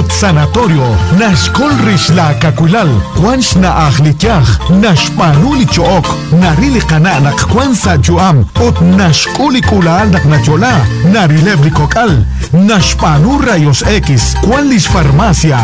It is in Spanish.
ut sanatorio nashkol rish la kakulal kwansh na akhlityach nashpanuli chook narili kana nakwansa juam ut nashkuli kulal naknachola narilebri kokal nashpanu rayos X kwalish farmacia